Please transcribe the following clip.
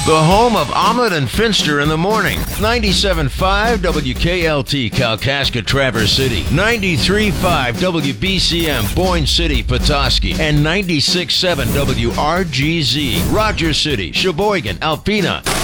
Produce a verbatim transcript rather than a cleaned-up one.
The home of Ahmed and Finster in the morning. ninety-seven point five W K L T Kalkaska Traverse City. ninety-three point five W B C M Boyne City Petoskey. And ninety-six point seven W R G Z Rogers City, Sheboygan, Alpena.